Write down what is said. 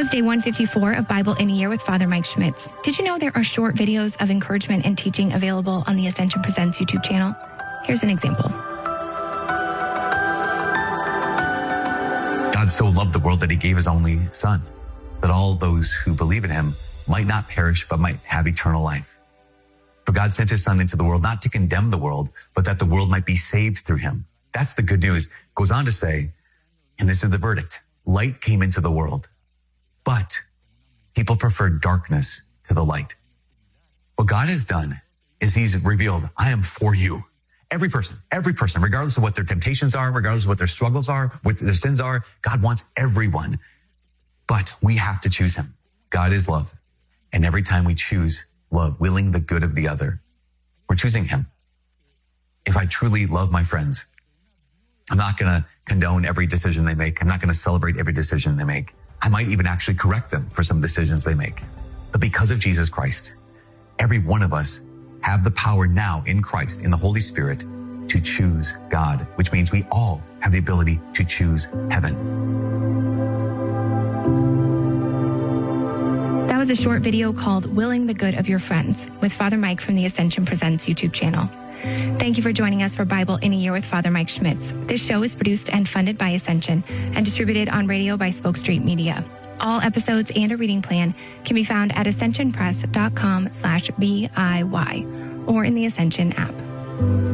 was day 154 of Bible in a Year with Father Mike Schmitz. Did you know there are short videos of encouragement and teaching available on the Ascension Presents YouTube channel? Here's an example. God so loved the world that he gave his only son, that all those who believe in him might not perish, but might have eternal life. For God sent his son into the world, not to condemn the world, but that the world might be saved through him. That's the good news. Goes on to say, and this is the verdict, light came into the world, but people preferred darkness to the light. What God has done is he's revealed, I am for you. Every person, regardless of what their temptations are, regardless of what their struggles are, what their sins are, God wants everyone. But we have to choose him. God is love. And every time we choose love, willing the good of the other, we're choosing him. If I truly love my friends, I'm not going to condone every decision they make. I'm not going to celebrate every decision they make. I might even actually correct them for some decisions they make. But because of Jesus Christ, every one of us have the power now in Christ, in the Holy Spirit, to choose God, which means we all have the ability to choose heaven. That was a short video called Willing the Good of Your Friends with Father Mike from the Ascension Presents YouTube channel. Thank you for joining us for Bible in a Year with Father Mike Schmitz. This show is produced and funded by Ascension and distributed on radio by Spoke Street Media. All episodes and a reading plan can be found at ascensionpress.com/BIY or in the Ascension app.